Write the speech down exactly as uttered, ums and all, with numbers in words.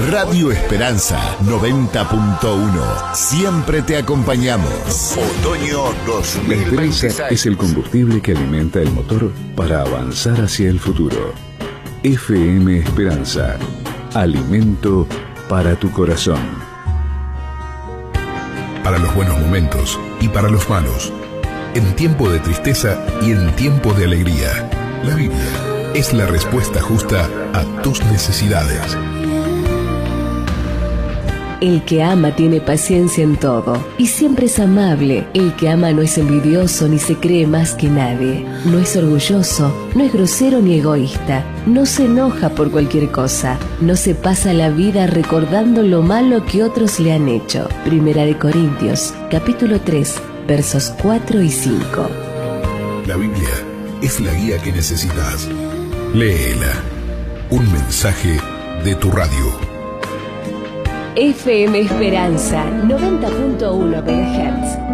Radio Esperanza noventa punto uno. Siempre te acompañamos. Otoño dos mil veintiséis. La esperanza es el combustible que alimenta el motor para avanzar hacia el futuro. F M Esperanza. Alimento para tu corazón. Para los buenos momentos y para los malos. En tiempo de tristeza y en tiempo de alegría. La Biblia es la respuesta justa a tus necesidades. El que ama tiene paciencia en todo y siempre es amable. El que ama no es envidioso ni se cree más que nadie. No es orgulloso, no es grosero ni egoísta. No se enoja por cualquier cosa. No se pasa la vida recordando lo malo que otros le han hecho. Primera de Corintios, capítulo tres, versos cuatro y cinco. La Biblia es la guía que necesitas. Léela. Un mensaje de tu radio. F M Esperanza noventa punto uno megahertz.